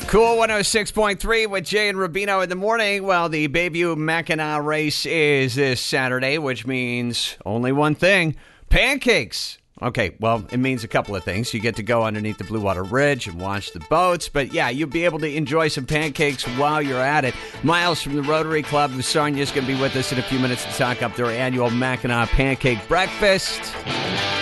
Cool 106.3 with Jay and Rubino in the morning. Well, the Bayview Mackinac race is this Saturday, which means only one thing, pancakes. Okay, well, it means a couple of things. You get to go underneath the Blue Water Bridge and watch the boats. But yeah, you'll be able to enjoy some pancakes while you're at it. Miles from the Rotary Club of Sarnia is going to be with us in a few minutes to talk up their annual Mackinac Pancake Breakfast.